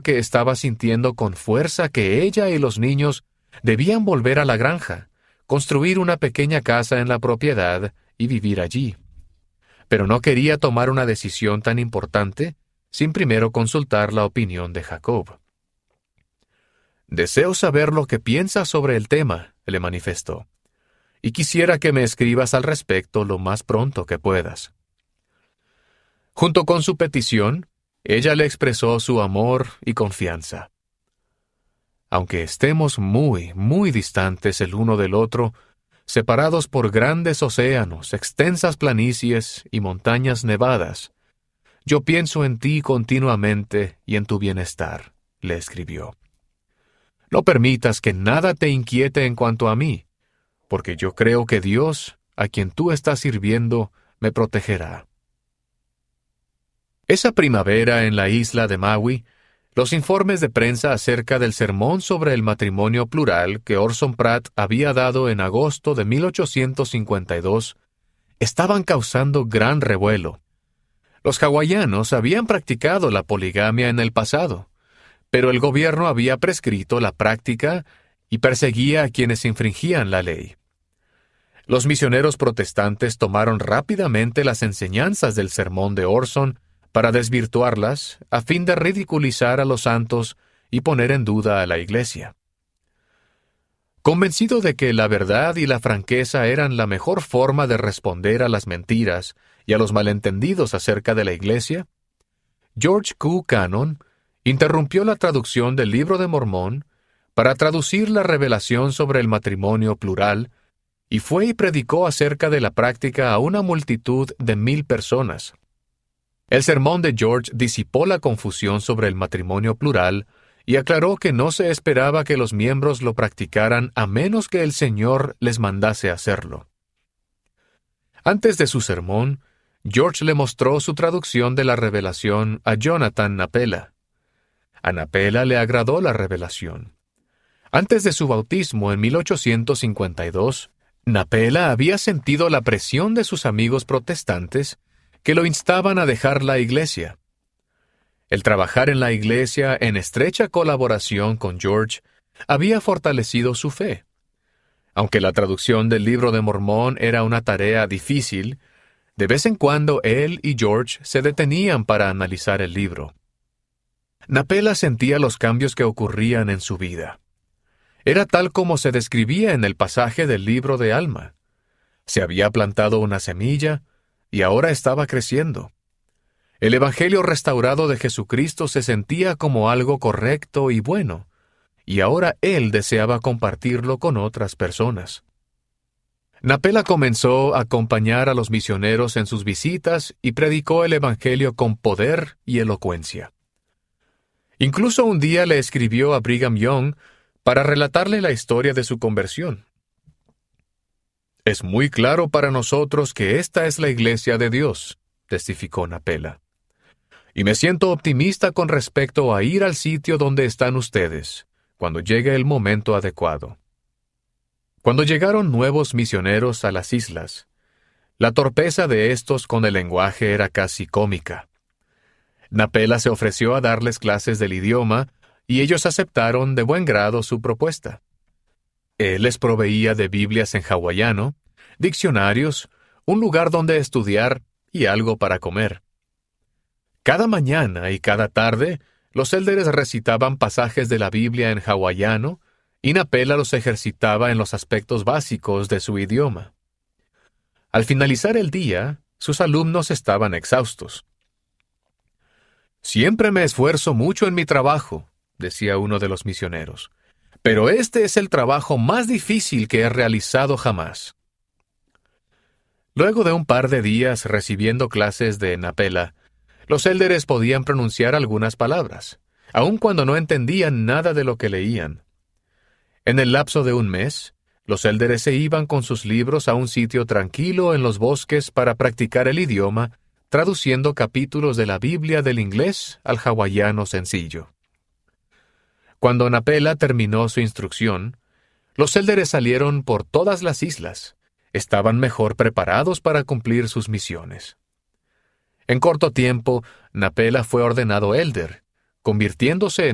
que estaba sintiendo con fuerza que ella y los niños debían volver a la granja, construir una pequeña casa en la propiedad y vivir allí. Pero no quería tomar una decisión tan importante sin primero consultar la opinión de Jacob. «Deseo saber lo que piensas sobre el tema», le manifestó, «y quisiera que me escribas al respecto lo más pronto que puedas». Junto con su petición, ella le expresó su amor y confianza. «Aunque estemos muy, muy distantes el uno del otro, separados por grandes océanos, extensas planicies y montañas nevadas, yo pienso en ti continuamente y en tu bienestar», le escribió. «No permitas que nada te inquiete en cuanto a mí, porque yo creo que Dios, a quien tú estás sirviendo, me protegerá». Esa primavera en la isla de Maui, los informes de prensa acerca del sermón sobre el matrimonio plural que Orson Pratt había dado en agosto de 1852 estaban causando gran revuelo. Los hawaianos habían practicado la poligamia en el pasado, pero el gobierno había prescrito la práctica y perseguía a quienes infringían la ley. Los misioneros protestantes tomaron rápidamente las enseñanzas del sermón de Orson para desvirtuarlas a fin de ridiculizar a los santos y poner en duda a la Iglesia. Convencido de que la verdad y la franqueza eran la mejor forma de responder a las mentiras y a los malentendidos acerca de la Iglesia, George Q. Cannon interrumpió la traducción del Libro de Mormón para traducir la revelación sobre el matrimonio plural y fue y predicó acerca de la práctica a una multitud de 1,000 personas. El sermón de George disipó la confusión sobre el matrimonio plural y aclaró que no se esperaba que los miembros lo practicaran a menos que el Señor les mandase hacerlo. Antes de su sermón, George le mostró su traducción de la revelación a Jonathan Napela. A Napela le agradó la revelación. Antes de su bautismo en 1852, Napela había sentido la presión de sus amigos protestantes que lo instaban a dejar la Iglesia. El trabajar en la Iglesia en estrecha colaboración con George había fortalecido su fe. Aunque la traducción del Libro de Mormón era una tarea difícil, de vez en cuando él y George se detenían para analizar el libro. Napela sentía los cambios que ocurrían en su vida. Era tal como se describía en el pasaje del libro de Alma. Se había plantado una semilla y ahora estaba creciendo. El Evangelio restaurado de Jesucristo se sentía como algo correcto y bueno, y ahora él deseaba compartirlo con otras personas. Napela comenzó a acompañar a los misioneros en sus visitas y predicó el Evangelio con poder y elocuencia. Incluso un día le escribió a Brigham Young para relatarle la historia de su conversión. «Es muy claro para nosotros que esta es la Iglesia de Dios», testificó Napela. «Y me siento optimista con respecto a ir al sitio donde están ustedes, cuando llegue el momento adecuado». Cuando llegaron nuevos misioneros a las islas, la torpeza de estos con el lenguaje era casi cómica. Napela se ofreció a darles clases del idioma y ellos aceptaron de buen grado su propuesta. Él les proveía de Biblias en hawaiano, diccionarios, un lugar donde estudiar y algo para comer. Cada mañana y cada tarde, los élderes recitaban pasajes de la Biblia en hawaiano y Napela los ejercitaba en los aspectos básicos de su idioma. Al finalizar el día, sus alumnos estaban exhaustos. «Siempre me esfuerzo mucho en mi trabajo», decía uno de los misioneros, «pero este es el trabajo más difícil que he realizado jamás». Luego de un par de días recibiendo clases de Napela, los élderes podían pronunciar algunas palabras, aun cuando no entendían nada de lo que leían. En el lapso de un mes, los élderes se iban con sus libros a un sitio tranquilo en los bosques para practicar el idioma, traduciendo capítulos de la Biblia del inglés al hawaiano sencillo. Cuando Napela terminó su instrucción, los élderes salieron por todas las islas. Estaban mejor preparados para cumplir sus misiones. En corto tiempo, Napela fue ordenado élder, convirtiéndose en